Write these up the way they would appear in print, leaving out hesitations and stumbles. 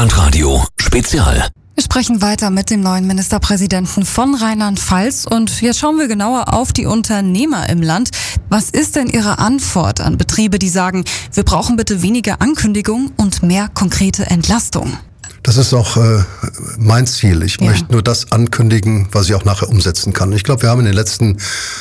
Rockland-Radio Spezial. Wir sprechen weiter mit dem neuen Ministerpräsidenten von Rheinland-Pfalz und jetzt schauen wir genauer auf die Unternehmer im Land. Was ist denn Ihre Antwort an Betriebe, die sagen, wir brauchen bitte weniger Ankündigung und mehr konkrete Entlastung? Das ist auch mein Ziel. Ich möchte nur das ankündigen, was ich auch nachher umsetzen kann. Ich glaube, wir haben in den letzten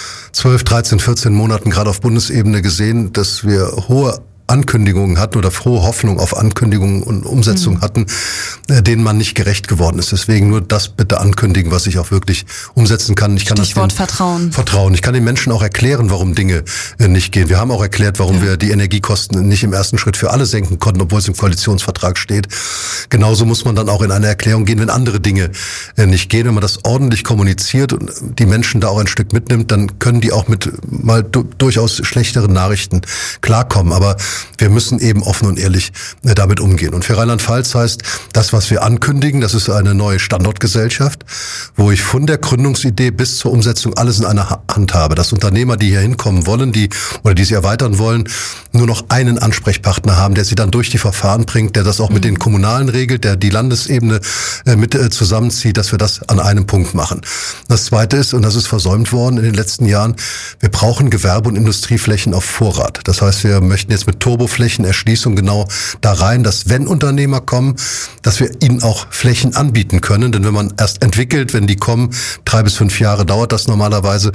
12, 13, 14 Monaten gerade auf Bundesebene gesehen, dass wir hohe Ankündigungen hatten oder frohe Hoffnung auf Ankündigungen und Umsetzung hatten, denen man nicht gerecht geworden ist. Deswegen nur das bitte ankündigen, was ich auch wirklich umsetzen kann. Ich kann Stichwort Vertrauen. Vertrauen. Ich kann den Menschen auch erklären, warum Dinge nicht gehen. Wir haben auch erklärt, warum wir die Energiekosten nicht im ersten Schritt für alle senken konnten, obwohl es im Koalitionsvertrag steht. Genauso muss man dann auch in eine Erklärung gehen, wenn andere Dinge nicht gehen. Wenn man das ordentlich kommuniziert und die Menschen da auch ein Stück mitnimmt, dann können die auch mit mal durchaus schlechteren Nachrichten klarkommen. Aber wir müssen eben offen und ehrlich damit umgehen. Und für Rheinland-Pfalz heißt das, was wir ankündigen, das ist eine neue Standortgesellschaft, wo ich von der Gründungsidee bis zur Umsetzung alles in einer Hand habe. Dass Unternehmer, die hier hinkommen wollen, die sie erweitern wollen, nur noch einen Ansprechpartner haben, der sie dann durch die Verfahren bringt, der das auch mit den Kommunalen regelt, der die Landesebene mit zusammenzieht, dass wir das an einem Punkt machen. Das Zweite ist, und das ist versäumt worden in den letzten Jahren, wir brauchen Gewerbe- und Industrieflächen auf Vorrat. Das heißt, wir möchten jetzt mit Turboflächenerschließung genau da rein, dass wenn Unternehmer kommen, dass wir ihnen auch Flächen anbieten können. Denn wenn man erst entwickelt, wenn die kommen, 3 bis 5 Jahre dauert das normalerweise,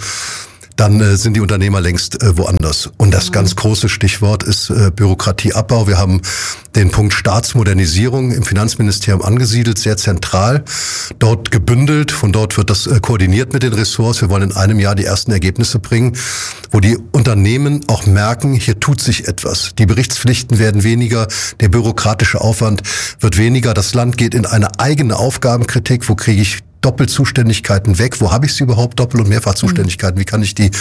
dann sind die Unternehmer längst woanders. Und das ganz große Stichwort ist Bürokratieabbau. Wir haben den Punkt Staatsmodernisierung im Finanzministerium angesiedelt, sehr zentral, dort gebündelt. Von dort wird das koordiniert mit den Ressorts. Wir wollen in einem Jahr die ersten Ergebnisse bringen, wo die Unternehmen auch merken, hier tut sich etwas. Die Berichtspflichten werden weniger, der bürokratische Aufwand wird weniger. Das Land geht in eine eigene Aufgabenkritik. Wo kriege ich Doppelzuständigkeiten weg? Wo habe ich sie überhaupt? Doppel- und Mehrfachzuständigkeiten? Wie kann ich die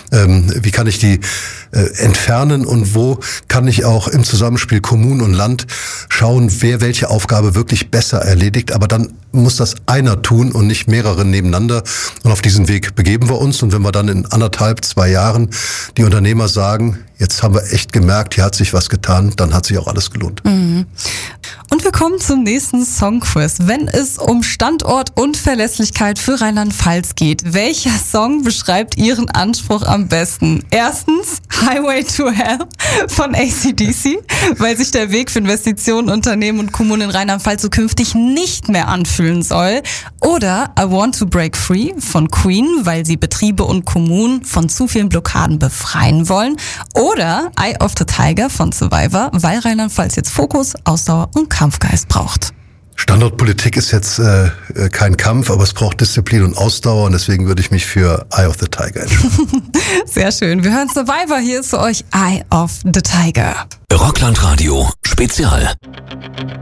entfernen? Und wo kann ich auch im Zusammenspiel Kommunen und Land schauen, wer welche Aufgabe wirklich besser erledigt? Aber dann muss das einer tun und nicht mehrere nebeneinander. Und auf diesen Weg begeben wir uns. Und wenn wir dann in 1,5, 2 Jahren die Unternehmer sagen, jetzt haben wir echt gemerkt, hier hat sich was getan, dann hat sich auch alles gelohnt. Mhm. Und wir kommen zum nächsten Songquiz. Wenn es um Standort und Verlässlichkeit für Rheinland-Pfalz geht, welcher Song beschreibt Ihren Anspruch am besten? Erstens Highway to Hell von AC/DC, weil sich der Weg für Investitionen, Unternehmen und Kommunen in Rheinland-Pfalz so künftig nicht mehr anfühlen soll. Oder I Want to Break Free von Queen, weil sie Betriebe und Kommunen von zu vielen Blockaden befreien wollen. Oder Eye of the Tiger von Survivor, weil Rheinland-Pfalz jetzt Fokus, Ausdauer und Kampfgeist braucht. Standortpolitik ist jetzt kein Kampf, aber es braucht Disziplin und Ausdauer und deswegen würde ich mich für Eye of the Tiger entscheiden. Sehr schön. Wir hören Survivor. Hier ist für euch Eye of the Tiger. Rockland-Radio Spezial.